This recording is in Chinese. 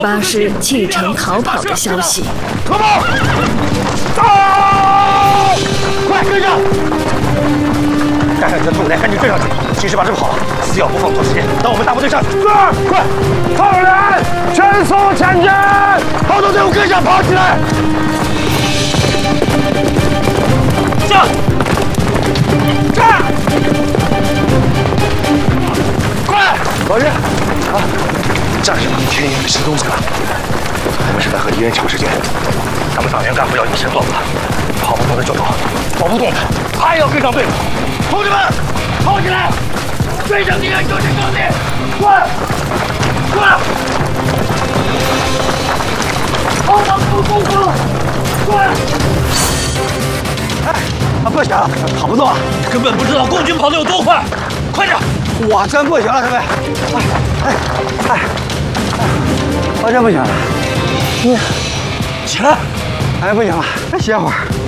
巴士启程逃跑的消息。 脱帽！走！快跟上！带上你的队伍来，赶紧追上去！及时把这个跑了，死咬不放过时间。等我们大部队上去。快！后人全速前进！后头队伍跟上，跑起来！上！站！快！老师，啊，战士们天眼吃东西了，我们是在和敌人抢时间。咱们党员干部要以身作则，跑不动的就走，走不动的还要跟上队伍。同志们，跑起来！追上敌人就是胜利！快！快！跑到出攻了！快！哎，不行，跑不动了，根本不知道共军跑得有多快！快点！我真不行了，各位！我真不行了，起来！哎，不行了，再歇会儿。